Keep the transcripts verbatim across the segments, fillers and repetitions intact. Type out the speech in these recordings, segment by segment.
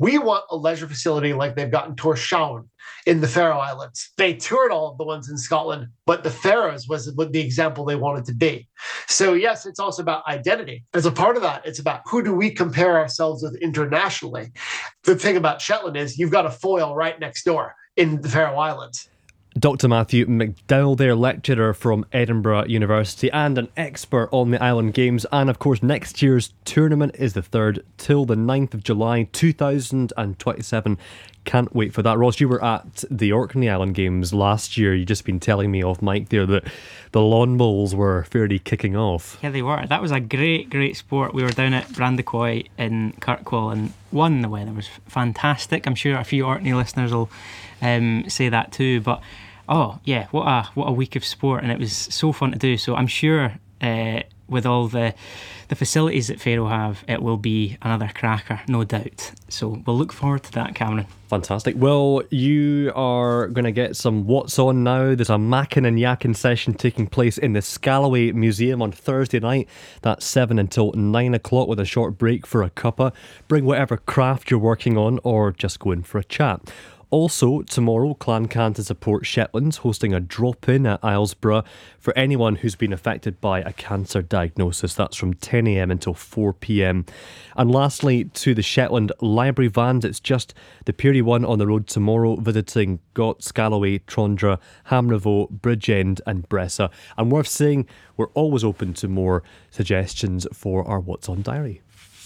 We want a leisure facility like they've got in Tórshavn in the Faroe Islands. They toured all of the ones in Scotland, but the Faroes was the example they wanted to be. So yes, it's also about identity. As a part of that, it's about who do we compare ourselves with internationally. The thing about Shetland is you've got a foil right next door in the Faroe Islands. Doctor Matthew McDowell there, lecturer from Edinburgh University and an expert on the Island Games. And of course, next year's tournament is the third till the ninth of July two thousand twenty-seven. Can't wait for that. Ross, you were at the Orkney Island Games last year. You've just been telling me off mic there that the lawn bowls were fairly kicking off. Yeah, they were. That was a great, great sport. We were down at Brandacoy in Kirkwall, and one, the weather was fantastic. I'm sure a few Orkney listeners will um, say that too. But oh yeah, what a what a week of sport, and it was so fun to do. So I'm sure uh, with all the the facilities that Faroe have, it will be another cracker, no doubt. So we'll look forward to that, Cameron. Fantastic. Well, you are going to get some What's On now. There's a Mackin and Yakin session taking place in the Scalloway Museum on Thursday night. That's seven until nine o'clock with a short break for a cuppa. Bring whatever craft you're working on or just go in for a chat. Also, tomorrow, Clan Can to Support Shetlands hosting a drop-in at Islesborough for anyone who's been affected by a cancer diagnosis. That's from ten a.m. until four p.m. And lastly, to the Shetland Library vans, it's just the Peary one on the road tomorrow, visiting Gott, Scalloway, Trondra, Hamrivo, Bridgend and Bressa. And worth saying, we're always open to more suggestions for our What's On diary.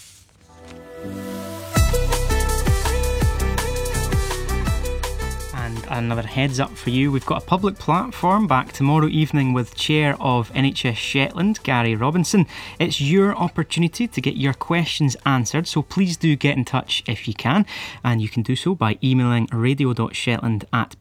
Another heads up for you, we've got a public platform back tomorrow evening with Chair of N H S Shetland, Gary Robinson. It's your opportunity to get your questions answered, so please do get in touch if you can, and you can do so by emailing radio.shetland at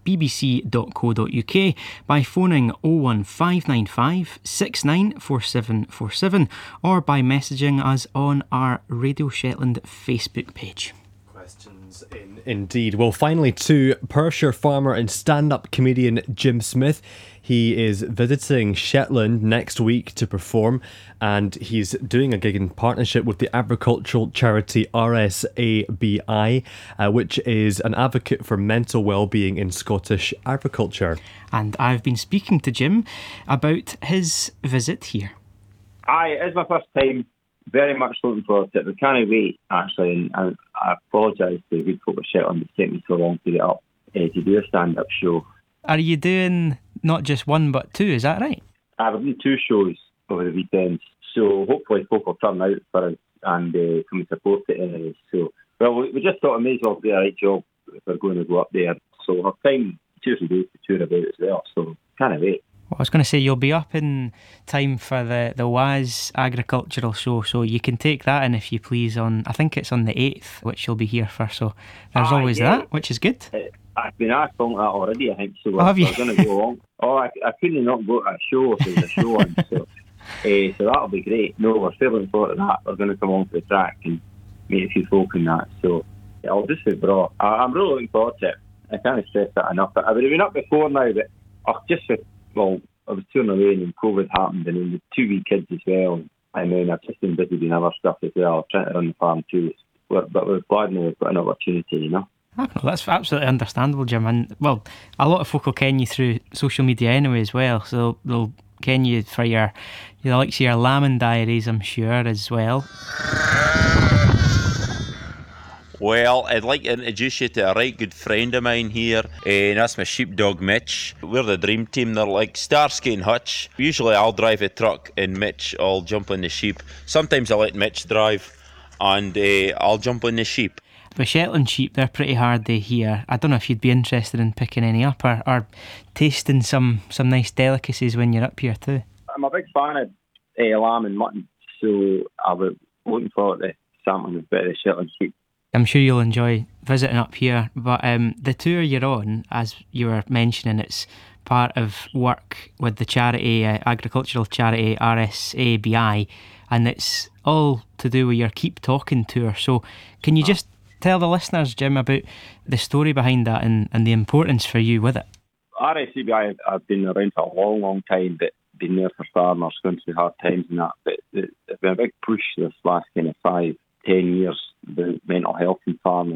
bbc.co.uk, by phoning oh one five nine five six nine four seven four seven, or by messaging us on our Radio Shetland Facebook page. Questions in indeed. Well, finally, to Perthshire farmer and stand-up comedian Jim Smith. He is visiting Shetland next week to perform, and he's doing a gig in partnership with the agricultural charity R S A B I, uh, which is an advocate for mental well-being in Scottish agriculture. And I've been speaking to Jim about his visit here. Aye, it's my first time. Very much looking forward to it. We can't wait, actually, and I, I apologise to the good folk of Shetland it's taken me so long to get up uh, to do a stand-up show. Are you doing not just one but two, is that right? I've done two shows over the weekends, so hopefully folk will turn out for us and uh, come and support it anyway. So, well, we, we just thought it may as well do a right job if we're going to go up there. So we'll have time two or three days to tour about as well, so can't wait. Well, I was going to say, you'll be up in time for the, the W A S agricultural show, so you can take that in if you please on, I think it's on the eighth, which you'll be here for, so there's ah, always yeah. that, which is good. Uh, I've been asked on that already, I think, so oh, have we're going to go along. Oh, I, I couldn't not go to a show if there's a show on, so, uh, so that'll be great. No, we're still looking forward to that. We're going to come on to the track and meet a few folk in that, so yeah, I'll just say bro. I, I'm really looking forward to it. I can't stress that enough. I would have been up before now, but oh, just for well, I was touring away and then COVID happened and then the two wee kids as well. And then I've just been busy doing other stuff as well, trying to run the farm too. But we're glad now we've got an opportunity, you know. Oh, no, that's absolutely understandable, Jim. And, well, a lot of folk will ken you through social media anyway as well. So they'll ken you for your, your likes of your lambing diaries, I'm sure, as well. Well, I'd like to introduce you to a right good friend of mine here, and that's my sheepdog Mitch. We're the dream team. They're like Starsky and Hutch. Usually I'll drive a truck and Mitch will jump on the sheep. Sometimes I let Mitch drive and uh, I'll jump on the sheep. The Shetland sheep, they're pretty hard to hear. I don't know if you'd be interested in picking any up or, or tasting some, some nice delicacies when you're up here too. I'm a big fan of uh, lamb and mutton, so I was looking forward to sampling a bit of the Shetland sheep. I'm sure you'll enjoy visiting up here, but um, the tour you're on, as you were mentioning, it's part of work with the charity, uh, agricultural charity R S A B I, and it's all to do with your Keep Talking tour. So can you just tell the listeners, Jim, about the story behind that and, and the importance for you with it? R S A B I, I've been around for a long, long time, but been there for farmers, going through hard times and that, but there's been a big push this last kind of five, ten years, the mental health in farming.